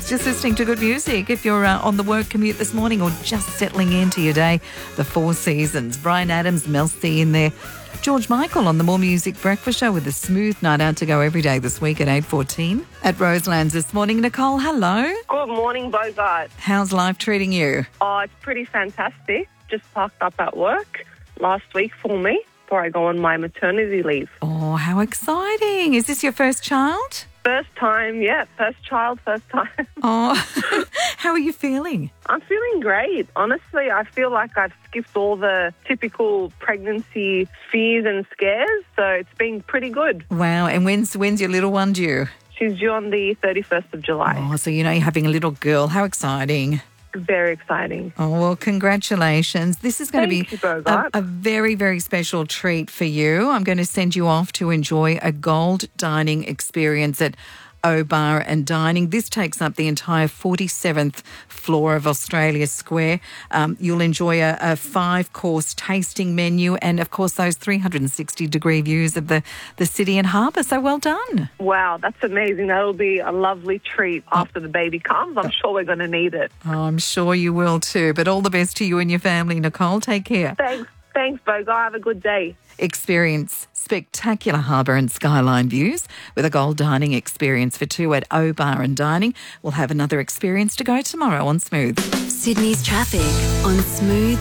Mornings, just listening to good music. If you're on the work commute this morning or just settling into your day, the Four Seasons. Bryan Adams, Mel C in there. George Michael on the More Music Breakfast Show with a smooth night out to go every day this week at 8:14. At Roselands this morning, Nicole, hello. Good morning, Bogart. How's life treating you? Oh, it's pretty fantastic. Just parked up at work last week for me before I go on my maternity leave. Oh, how exciting. Is this your first child? First time, yeah. First child, first time. Oh, how are you feeling? I'm feeling great. Honestly, I feel like I've skipped all the typical pregnancy fears and scares, so it's been pretty good. Wow, and when's your little one due? She's due on the 31st of July. Oh, so you're having a little girl. How exciting. Very exciting. Oh, well, congratulations. This is going to be a very, very special treat for you. I'm going to send you off to enjoy a gold dining experience at O Bar and Dining. This takes up the entire 47th floor of Australia Square. You'll enjoy a 5-course tasting menu and, of course, those 360-degree views of the city and harbour. So well done. Wow, that's amazing. That'll be a lovely treat after the baby comes. I'm sure we're going to need it. Oh, I'm sure you will too. But all the best to you and your family, Nicole. Take care. Thanks, Bogo. Have a good day. Experience spectacular harbour and skyline views with a gold dining experience for two at O Bar and Dining. We'll have another experience to go tomorrow on Smooth. Sydney's traffic on Smooth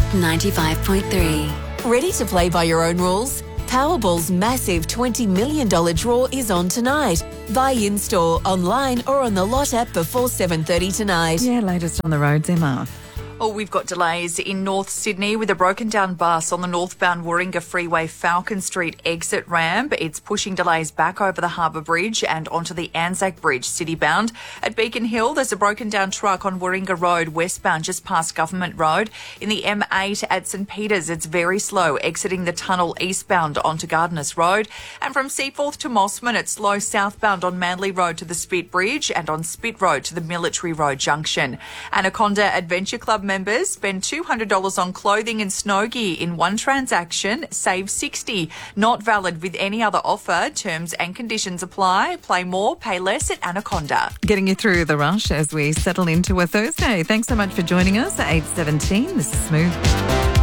95.3. Ready to play by your own rules? Powerball's massive $20 million draw is on tonight. Buy in-store, online or on the Lot app before 7:30 tonight. Yeah, latest on the roads, Emma. Oh, we've got delays in North Sydney with a broken down bus on the northbound Warringah Freeway Falcon Street exit ramp. It's pushing delays back over the Harbour Bridge and onto the Anzac Bridge citybound. At Beacon Hill, there's a broken down truck on Warringah Road westbound just past Government Road. In the M8 at St Peters, it's very slow exiting the tunnel eastbound onto Gardeners Road. And from Seaforth to Mossman, it's slow southbound on Manly Road to the Spit Bridge and on Spit Road to the Military Road junction. Anaconda Adventure Club members spend $200 on clothing and snow gear in one transaction, save $60. Not valid with any other offer. Terms and conditions apply. Play more, pay less at Anaconda. Getting you through the rush as we settle into a Thursday. Thanks so much for joining us at 8:17. This is Smooth.